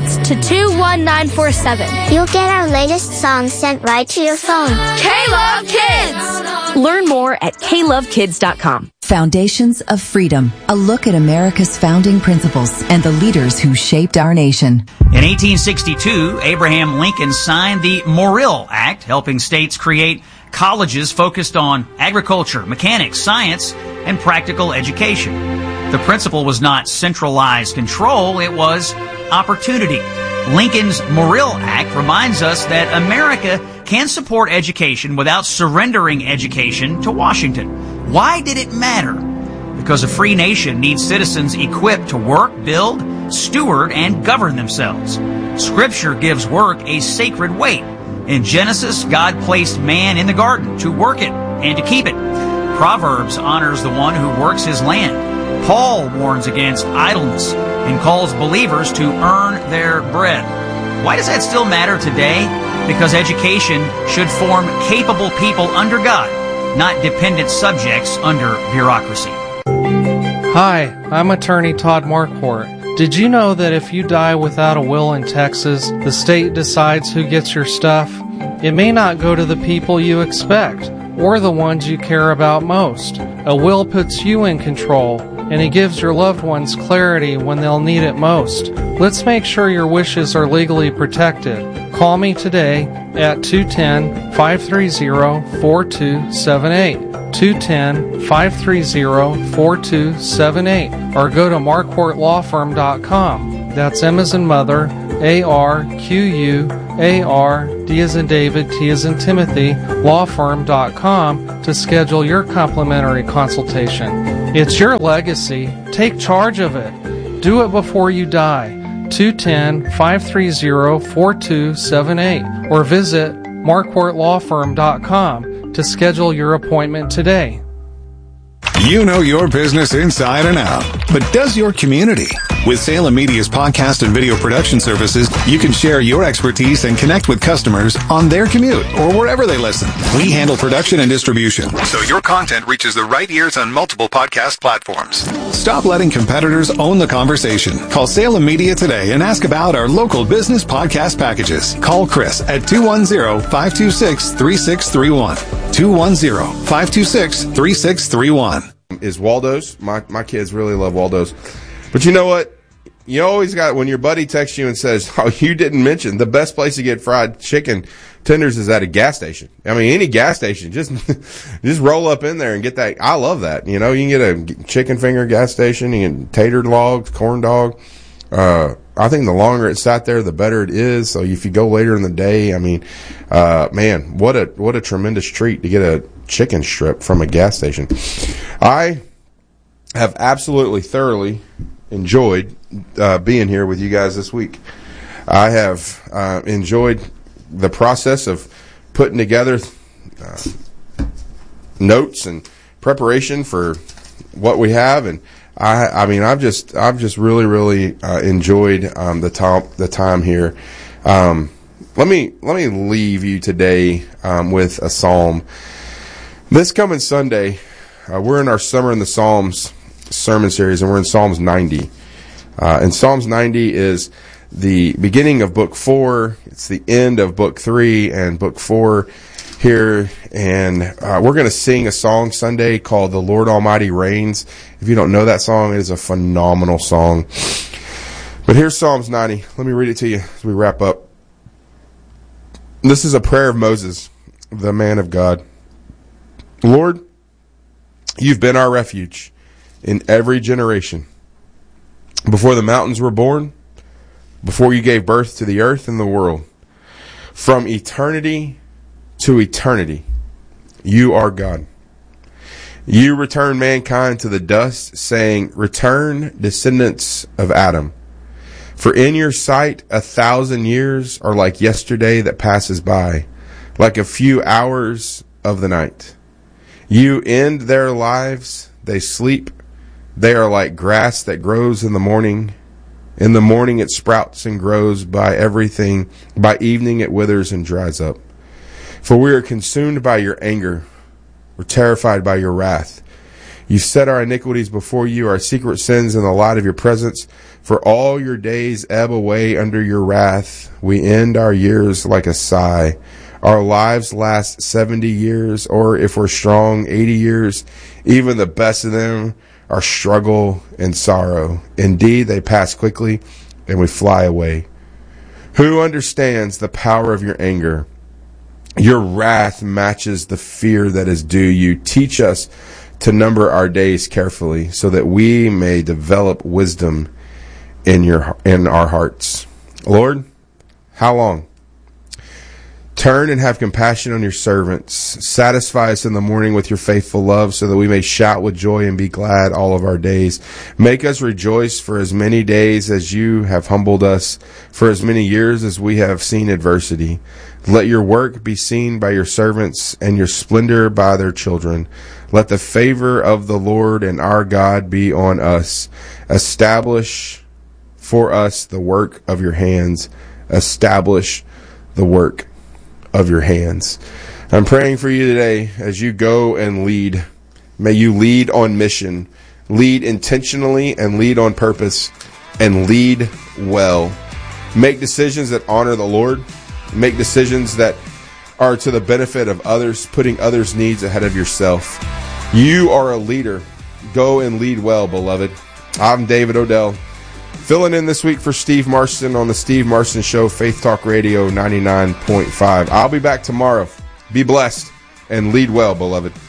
Kids to 21947. You'll get our latest songs sent right to your phone. K-Love Kids! Learn more at klovekids.com. Foundations of Freedom, a look at America's founding principles and the leaders who shaped our nation. In 1862, Abraham Lincoln signed the Morrill Act, helping states create colleges focused on agriculture, mechanics, science, and practical education. The principle was not centralized control, it was opportunity. Lincoln's Morrill Act reminds us that America can support education without surrendering education to Washington. Why did it matter? Because a free nation needs citizens equipped to work, build, steward, and govern themselves. Scripture gives work a sacred weight. In Genesis, God placed man in the garden to work it and to keep it. Proverbs honors the one who works his land. Paul warns against idleness and calls believers to earn their bread. Why does that still matter today? Because education should form capable people under God, not dependent subjects under bureaucracy. Hi, I'm attorney Todd Marquardt. Did you know that if you die without a will in Texas, the state decides who gets your stuff? It may not go to the people you expect, or the ones you care about most. A will puts you in control, and it gives your loved ones clarity when they'll need it most. Let's make sure your wishes are legally protected. Call me today at 210-530-4278. 210-530-4278, or go to marquartlawfirm.com. That's M as in mother, A-R-Q-U-A-R, D as in David, T as in Timothy, lawfirm.com to schedule your complimentary consultation. It's your legacy. Take charge of it. Do it before you die. 210-530-4278, or visit marquartlawfirm.com to schedule your appointment today. You know your business inside and out, but does your community? With Salem Media's podcast and video production services, you can share your expertise and connect with customers on their commute or wherever they listen. We handle production and distribution, so your content reaches the right ears on multiple podcast platforms. Stop letting competitors own the conversation. Call Salem Media today and ask about our local business podcast packages. Call Chris at 210-526-3631. 210-526-3631. Is Waldo's. My kids really love Waldo's. But you know what? You always got, when your buddy texts you and says, oh, you didn't mention the best place to get fried chicken tenders is at a gas station. I mean, any gas station, just roll up in there and get that. I love that. You know, you can get a chicken finger gas station, you can get tater logs, corn dog. I think the longer it sat there, the better it is. So if you go later in the day, I mean, man, what a tremendous treat to get a chicken strip from a gas station. I have absolutely thoroughly enjoyed being here with you guys this week. I have enjoyed the process of putting together notes and preparation for what we have, and I mean, I've just really enjoyed the time here. Let me leave you today with a psalm. This coming Sunday, we're in our Summer in the Psalms sermon series, and we're in Psalms 90. And Psalms 90 is the beginning of Book 4. It's the end of Book 3 and Book 4 here. And we're going to sing a song Sunday called The Lord Almighty Reigns. If you don't know that song, it is a phenomenal song. But here's Psalms 90. Let me read it to you as we wrap up. This is a prayer of Moses, the man of God. Lord, you've been our refuge in every generation. Before the mountains were born, before you gave birth to the earth and the world, from eternity to eternity, you are God. You return mankind to the dust, saying, return, descendants of Adam. For in your sight 1,000 years are like yesterday that passes by, like a few hours of the night. You end their lives, they sleep. They are like grass that grows in the morning. In the morning it sprouts and grows by everything. By evening it withers and dries up. For we are consumed by your anger. We're terrified by your wrath. You set our iniquities before you, our secret sins in the light of your presence. For all your days ebb away under your wrath. We end our years like a sigh. Our lives last 70 years, or if we're strong, 80 years. Even the best of them are struggle and sorrow. Indeed, they pass quickly, and we fly away. Who understands the power of your anger? Your wrath matches the fear that is due you. Teach us to number our days carefully, so that we may develop wisdom in our hearts. Lord, how long? Turn and have compassion on your servants. Satisfy us in the morning with your faithful love, so that we may shout with joy and be glad all of our days. Make us rejoice for as many days as you have humbled us, for as many years as we have seen adversity. Let your work be seen by your servants, and your splendor by their children. Let the favor of the Lord and our God be on us. Establish for us the work of your hands. Establish the work of your hands. I'm praying for you today as you go and lead. May you lead on mission, lead intentionally, and lead on purpose, and lead well. Make decisions that honor the Lord. Make decisions that are to the benefit of others, putting others' needs ahead of yourself. You are a leader. Go and lead well, beloved. I'm David Odell, filling in this week for Steve Marston on the Steve Marston Show, Faith Talk Radio 99.5. I'll be back tomorrow. Be blessed and lead well, beloved.